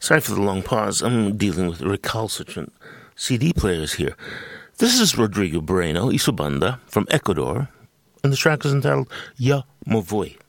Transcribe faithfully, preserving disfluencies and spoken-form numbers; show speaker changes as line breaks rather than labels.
Sorry for the long pause. I'm dealing with recalcitrant C D players here. This is Rodrigo Moreno, Isobanda, from Ecuador, and the track is entitled Ya Me Voy.